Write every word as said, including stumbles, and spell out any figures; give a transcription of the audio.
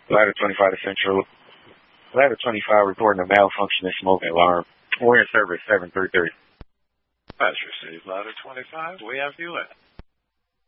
Ladder twenty-five to Central. Ladder twenty-five reporting a malfunction in smoke alarm. We're in service seven three three. That's received. Ladder twenty-five, we have you in.